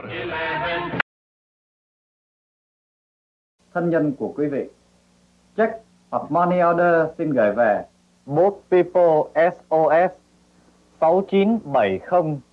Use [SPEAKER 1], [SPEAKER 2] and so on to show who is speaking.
[SPEAKER 1] Thân nhân của quý vị, check hoặc money order xin gửi về
[SPEAKER 2] Boat People SOS 6970